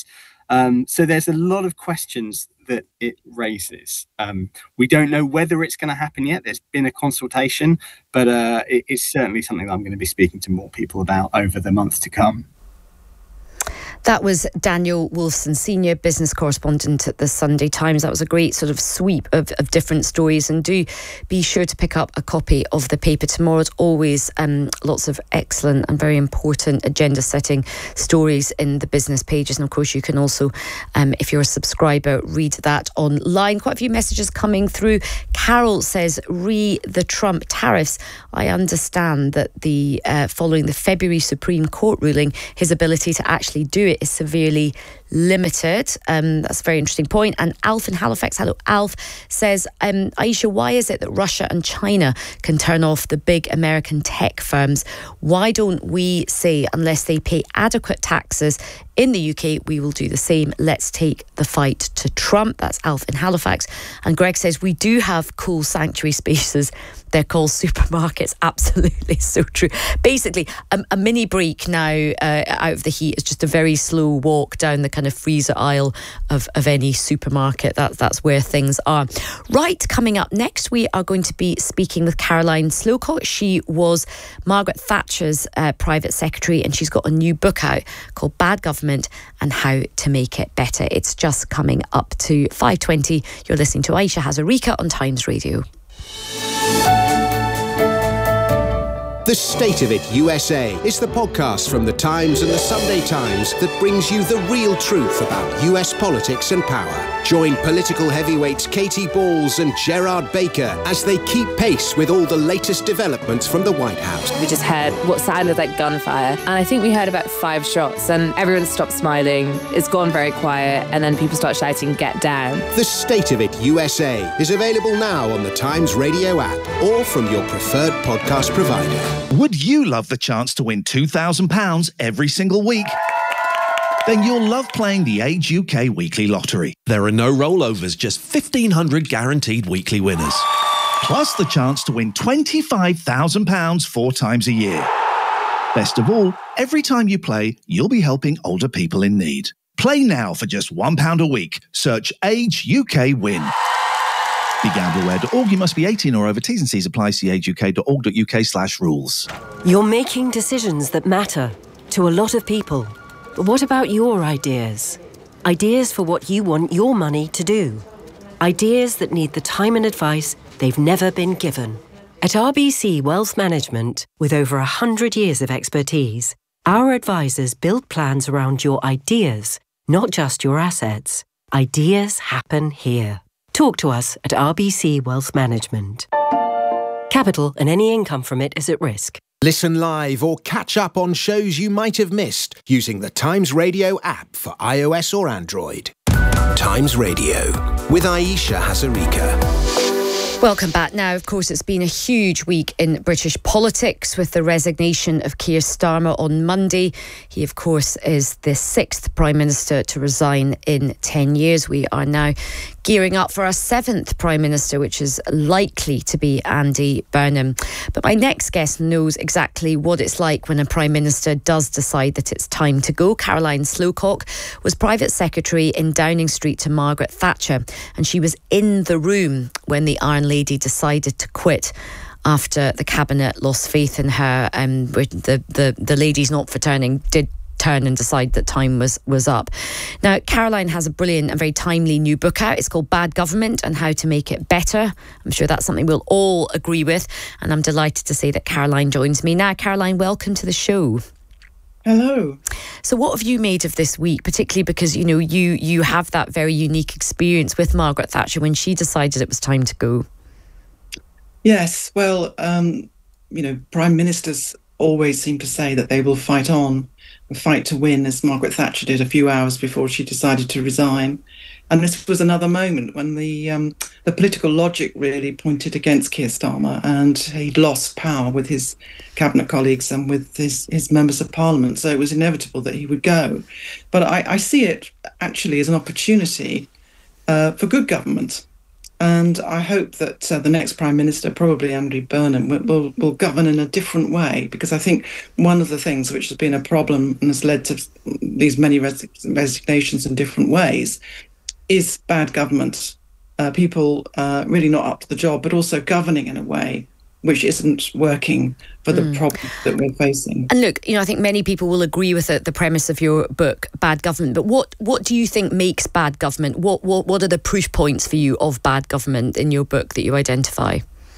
Um, so there's a lot of questions that it raises. Um, we don't know whether it's going to happen yet. There's been a consultation, but uh, it, it's certainly something that I'm going to be speaking to more people about over the months to come. That was Daniel Wolfson, senior business correspondent at the Sunday Times. That was a great sort of sweep of, of different stories. And do be sure to pick up a copy of the paper tomorrow. As always, um, lots of excellent and very important agenda-setting stories in the business pages. And of course, you can also, um, if you're a subscriber, read that online. Quite a few messages coming through. Carol says, re the Trump tariffs. I understand that the uh, following the February Supreme Court ruling, his ability to actually do it is severely limited. Um, that's a very interesting point. And Alf in Halifax, hello Alf, says, um, Aisha, why is it that Russia and China can turn off the big American tech firms? Why don't we say, unless they pay adequate taxes in the U K, we will do the same. Let's take the fight to Trump. That's Alf in Halifax. And Greg says, we do have cool sanctuary spaces. They're called supermarkets. Absolutely, so true. Basically, a, a mini break now uh, out of the heat is just a very slow walk down the kind of freezer aisle of, of any supermarket. That, that's where things are. Right, coming up next, we are going to be speaking with Caroline Slowcock. She was Margaret Thatcher's uh, private secretary, and she's got a new book out called Bad Government and How to Make It Better. It's just coming up to five twenty. You're listening to Aisha Hazarika on Times Radio. The State of It U S A is the podcast from The Times and The Sunday Times that brings you the real truth about U S politics and power. Join political heavyweights Katie Balls and Gerard Baker as they keep pace with all the latest developments from the White House. We just heard what sounded like gunfire, and I think we heard about five shots, and everyone stopped smiling. It's gone very quiet, and then people start shouting, "Get down." The State of It U S A is available now on the Times Radio app or from your preferred podcast provider. Would you love the chance to win two thousand pounds every single week? Then you'll love playing the Age U K Weekly Lottery. There are no rollovers, just fifteen hundred guaranteed weekly winners. Plus the chance to win twenty-five thousand pounds four times a year. Best of all, every time you play, you'll be helping older people in need. Play now for just one pound a week. Search Age U K Win. Be gamble aware dot org. You must be eighteen or over. T's and C's apply. See age u k dot org dot u k slash rules. You're making decisions that matter to a lot of people. But what about your ideas? Ideas for what you want your money to do. Ideas that need the time and advice they've never been given. At R B C Wealth Management, with over one hundred years of expertise, our advisors build plans around your ideas, not just your assets. Ideas happen here. Talk to us at R B C Wealth Management. Capital and any income from it is at risk. Listen live or catch up on shows you might have missed using the Times Radio app for iOS or Android. Times Radio with Aisha Hazarika. Welcome back. Now, of course, it's been a huge week in British politics with the resignation of Keir Starmer on Monday. He, of course, is the sixth Prime Minister to resign in ten years. We are now gearing up for our seventh Prime Minister, which is likely to be Andy Burnham. But my next guest knows exactly what it's like when a Prime Minister does decide that it's time to go. Caroline Slowcock was Private Secretary in Downing Street to Margaret Thatcher, and she was in the room when the Iron Lady decided to quit after the Cabinet lost faith in her. Um, the, the, the ladies not for turning did turn and decide that time was, was up. Now, Caroline has a brilliant and very timely new book out. It's called Bad Government and How to Make It Better. I'm sure that's something we'll all agree with, and I'm delighted to say that Caroline joins me now. Caroline, welcome to the show. Hello. So what have you made of this week, particularly because, you know, you, you have that very unique experience with Margaret Thatcher when she decided it was time to go? Yes, well, um, you know, Prime Ministers always seem to say that they will fight on, fight to win, as Margaret Thatcher did a few hours before she decided to resign. And this was another moment when the um, the political logic really pointed against Keir Starmer, and he'd lost power with his cabinet colleagues and with his, his members of parliament. So it was inevitable that he would go. But I, I see it actually as an opportunity uh, for good government. And I hope that uh, the next Prime Minister, probably Andy Burnham, will, will, will govern in a different way, because I think one of the things which has been a problem and has led to these many res- resignations in different ways is bad government. Uh, people uh, really not up to the job, but also governing in a way which isn't working for the mm. problems that we're facing. And look, you know, I think many people will agree with the, the premise of your book, Bad Government. But what, what do you think makes bad government? What, what what are the proof points for you of bad government in your book that you identify?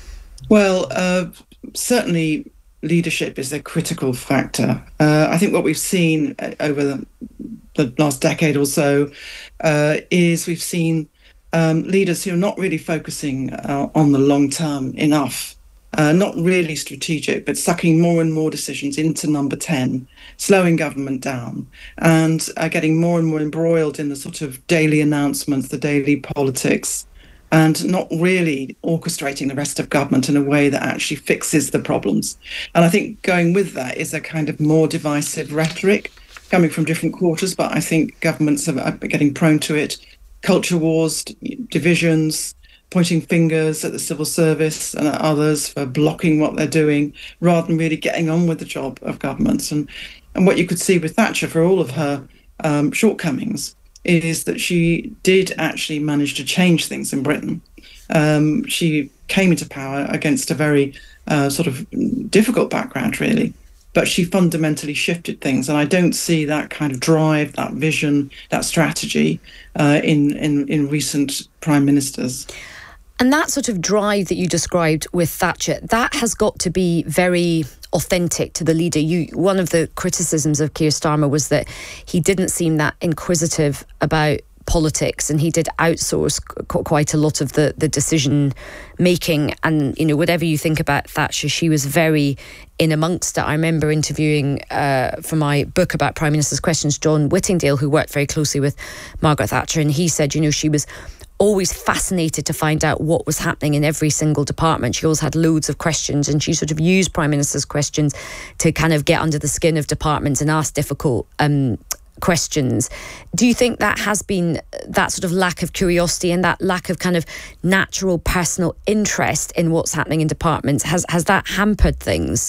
Well, uh, certainly leadership is a critical factor. Uh, I think what we've seen over the, the last decade or so uh, is we've seen um, leaders who are not really focusing uh, on the long term enough. Uh, not really strategic, but sucking more and more decisions into number ten, slowing government down, and uh, getting more and more embroiled in the sort of daily announcements, the daily politics, and not really orchestrating the rest of government in a way that actually fixes the problems. And I think going with that is a kind of more divisive rhetoric coming from different quarters, but I think governments are getting prone to it. Culture wars, divisions, pointing fingers at the civil service and at others for blocking what they're doing, rather than really getting on with the job of governments. And and what you could see with Thatcher, for all of her um, shortcomings, is that she did actually manage to change things in Britain. Um, she came into power against a very uh, sort of difficult background, really, but she fundamentally shifted things. And I don't see that kind of drive, that vision, that strategy uh, in, in, in recent prime ministers. And that sort of drive that you described with Thatcher, that has got to be very authentic to the leader. You, one of the criticisms of Keir Starmer was that he didn't seem that inquisitive about politics, and he did outsource qu- quite a lot of the, the decision making. And, you know, whatever you think about Thatcher, she was very in amongst it. I remember interviewing uh, for my book about Prime Minister's Questions, John Whittingdale, who worked very closely with Margaret Thatcher, and he said, you know, she was always fascinated to find out what was happening in every single department. She always had loads of questions, and she sort of used Prime Minister's Questions to kind of get under the skin of departments and ask difficult um, questions. Do you think that has been that sort of lack of curiosity and that lack of kind of natural personal interest in what's happening in departments, has has that hampered things?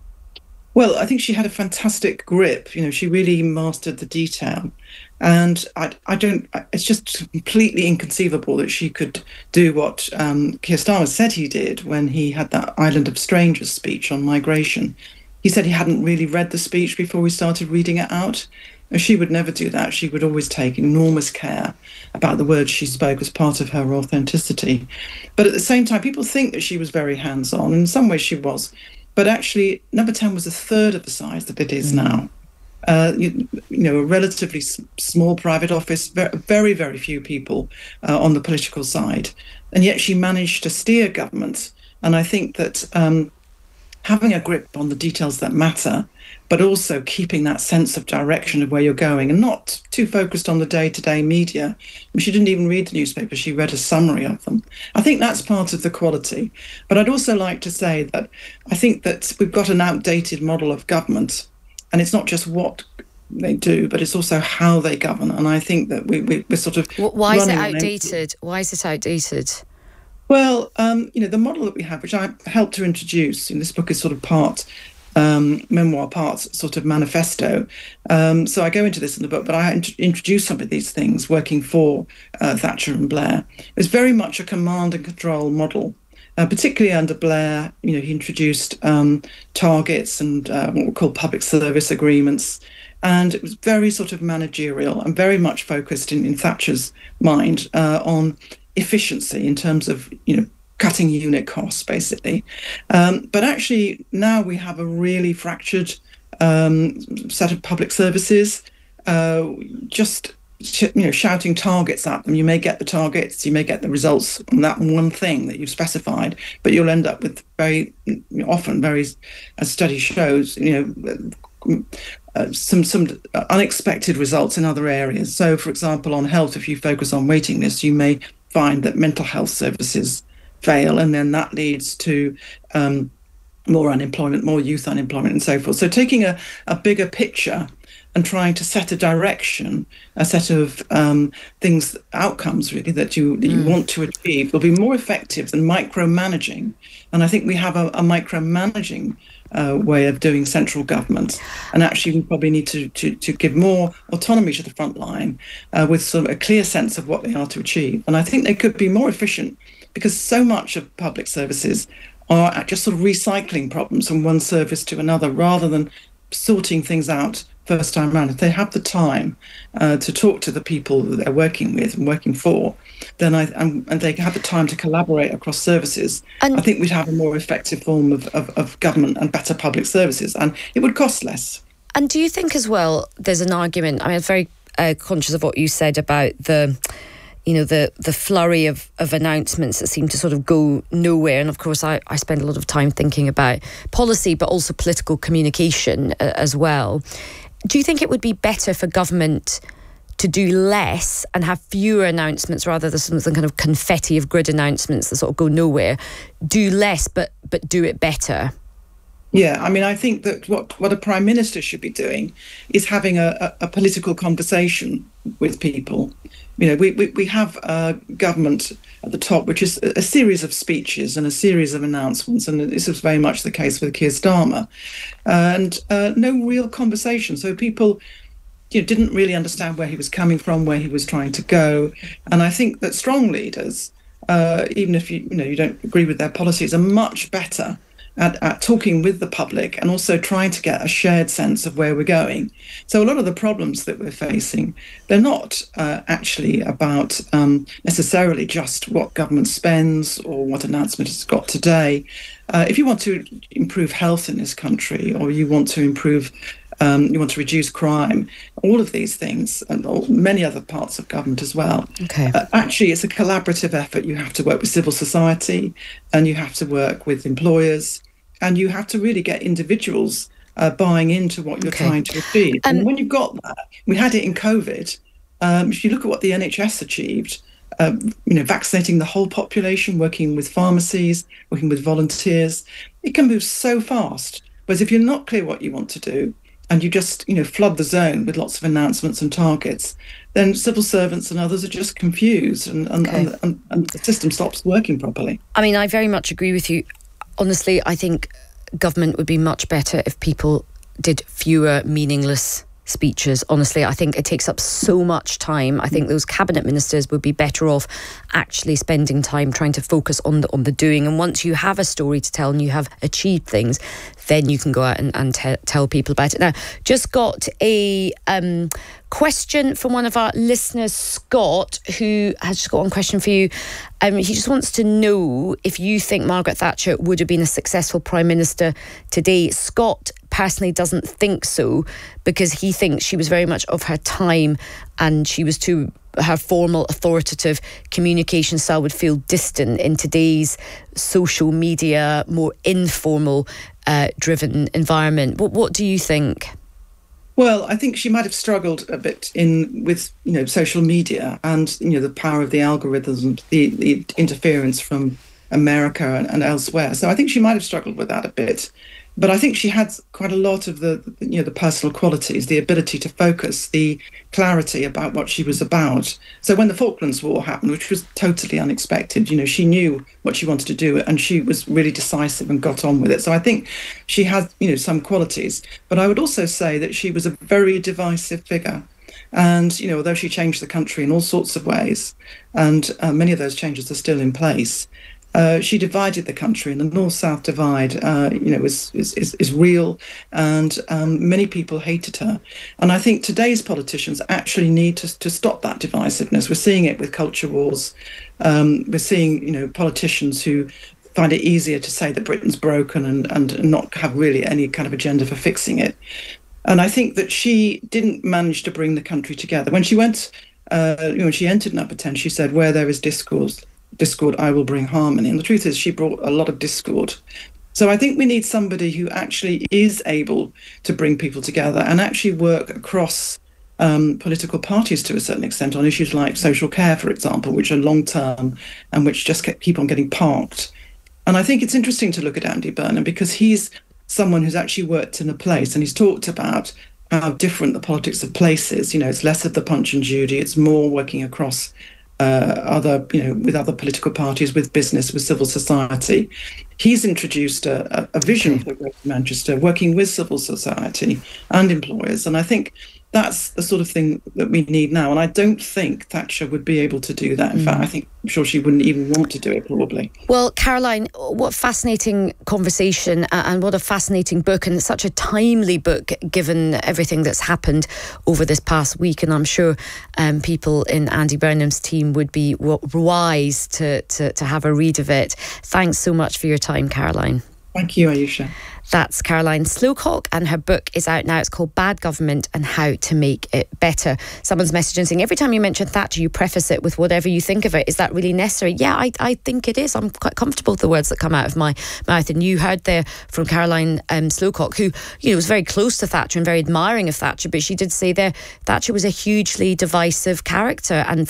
Well, I think she had a fantastic grip. You know, she really mastered the detail. And I, I don't, it's just completely inconceivable that she could do what um, Keir Starmer said he did when he had that Island of Strangers speech on migration. He said he hadn't really read the speech before we started reading it out. And she would never do that. She would always take enormous care about the words she spoke as part of her authenticity. But at the same time, people think that she was very hands-on. In some ways she was. But actually, Number ten was a third of the size that it is now. Uh, you, you know, a relatively s- small private office, very, very, very few people uh, on the political side. And yet she managed to steer government. And I think that um, having a grip on the details that matter, but also keeping that sense of direction of where you're going and not too focused on the day-to-day media. I mean, she didn't even read the newspaper, she read a summary of them. I think that's part of the quality. But I'd also like to say that I think that we've got an outdated model of government, and it's not just what they do, but it's also how they govern. And I think that we, we, we're sort of... Why is it outdated? Why is it outdated? Well, um, you know, the model that we have, which I helped to introduce, and this book is sort of part um, memoir, part sort of manifesto. Um, so I go into this in the book, but I int- introduce some of these things working for uh, Thatcher and Blair. It was very much a command and control model. Uh, particularly under Blair, you know, he introduced um, targets and uh, what we call public service agreements. And it was very sort of managerial and very much focused in, in Thatcher's mind uh, on efficiency in terms of, you know, cutting unit costs, basically. Um, but actually, now we have a really fractured um, set of public services, uh, just you know, shouting targets at them. You may get the targets, you may get the results on that one thing that you've specified, but you'll end up with very you know, often, very, as study shows, you know, uh, some some unexpected results in other areas. So, for example, on health, if you focus on waiting lists, you may find that mental health services fail, and then that leads to um, more unemployment, more youth unemployment, and so forth. So, taking a, a bigger picture and trying to set a direction, a set of um, things, outcomes really that you that you mm. want to achieve will be more effective than micromanaging. And I think we have a, a micromanaging uh, way of doing central government. And actually we probably need to, to, to give more autonomy to the front line uh, with sort of a clear sense of what they are to achieve. And I think they could be more efficient because so much of public services are just sort of recycling problems from one service to another rather than sorting things out first time around. If they have the time uh, to talk to the people that they're working with and working for, then I and, and they have the time to collaborate across services, and I think we'd have a more effective form of, of, of government and better public services, and it would cost less. And do you think as well there's an argument, I mean, I'm very uh, conscious of what you said about the you know, the the flurry of, of announcements that seem to sort of go nowhere. And of course, I, I spend a lot of time thinking about policy, but also political communication uh, as well. Do you think it would be better for government to do less and have fewer announcements rather than some kind of confetti of grid announcements that sort of go nowhere? Do less, but but do it better? Yeah, I mean, I think that what, what a prime minister should be doing is having a, a, a political conversation with people. You know, we, we, we have a government at the top, which is a series of speeches and a series of announcements, and this was very much the case with Keir Starmer, and uh, no real conversation. So people, you know, didn't really understand where he was coming from, where he was trying to go. And I think that strong leaders, uh, even if you, you know, you don't agree with their policies, are much better At, at talking with the public and also trying to get a shared sense of where we're going. So a lot of the problems that we're facing, they're not uh, actually about um, necessarily just what government spends or what announcement it's got today. Uh, if you want to improve health in this country, or you want to improve, um, you want to reduce crime, all of these things, and all, many other parts of government as well. Okay. Uh, actually, it's a collaborative effort. You have to work with civil society, and you have to work with employers, and you have to really get individuals uh, buying into what you're okay. trying to achieve. Um, and when you've got that, we had it in COVID. Um, if you look at what the N H S achieved, uh, you know, vaccinating the whole population, working with pharmacies, working with volunteers, it can move so fast. Whereas if you're not clear what you want to do, and you just, you know, flood the zone with lots of announcements and targets, then civil servants and others are just confused, and, and, okay. and, and, and the system stops working properly. I mean, I very much agree with you. Honestly, I think government would be much better if people did fewer meaningless speeches. Honestly, I think it takes up so much time. I think those cabinet ministers would be better off actually spending time trying to focus on the on the doing. And once you have a story to tell and you have achieved things, then you can go out and, and te- tell people about it. Now, just got a um, question from one of our listeners, Scott, who has just got one question for you. Um, he just wants to know if you think Margaret Thatcher would have been a successful Prime Minister today. Scott personally doesn't think so, because he thinks she was very much of her time and she was too, her formal, authoritative communication style would feel distant in today's social media, more informal uh, driven environment. What, what do you think? Well, I think she might have struggled a bit in with, you know, social media and, you know, the power of the algorithms, the, the interference from America and, and elsewhere. So I think she might have struggled with that a bit. But I think she had quite a lot of the, you know, the personal qualities, the ability to focus, the clarity about what she was about. So when the Falklands War happened, which was totally unexpected, you know, she knew what she wanted to do and she was really decisive and got on with it. So I think she had, you know, some qualities. But I would also say that she was a very divisive figure. And, you know, although she changed the country in all sorts of ways, and uh, many of those changes are still in place, Uh, she divided the country, and the North-South divide, uh, you know, is, is is is real, and um, many people hated her. And I think today's politicians actually need to to stop that divisiveness. We're seeing it with culture wars. Um, we're seeing, you know, politicians who find it easier to say that Britain's broken and and not have really any kind of agenda for fixing it. And I think that she didn't manage to bring the country together. When she went, uh, you know, when she entered number ten, she said, "Where there is discourse, discord, I will bring harmony." And the truth is she brought a lot of discord. So I think we need somebody who actually is able to bring people together and actually work across um, political parties to a certain extent on issues like social care, for example, which are long term and which just keep on getting parked. And I think it's interesting to look at Andy Burnham, because he's someone who's actually worked in a place and he's talked about how different the politics of place is. You know, it's less of the Punch and Judy. It's more working across uh, other, you know, with other political parties, with business, with civil society. He's introduced a, a vision for Greater Manchester, working with civil society and employers. And I think that's the sort of thing that we need now. And I don't think Thatcher would be able to do that. In mm. fact, I think, I'm sure she wouldn't even want to do it, probably. Well, Caroline, what fascinating conversation and what a fascinating book, and such a timely book given everything that's happened over this past week. And I'm sure um, people in Andy Burnham's team would be wise to, to, to have a read of it. Thanks so much for your time, Caroline. Thank you, Ayesha. That's Caroline Slowcock, and her book is out now. It's called Bad Government and How to Make It Better. Someone's messaging saying, every time you mention Thatcher, you preface it with whatever you think of it. Is that really necessary? Yeah, I, I think it is. I'm quite comfortable with the words that come out of my mouth. And you heard there from Caroline um, Slowcock, who, you know, was very close to Thatcher and very admiring of Thatcher, but she did say there Thatcher was a hugely divisive character, and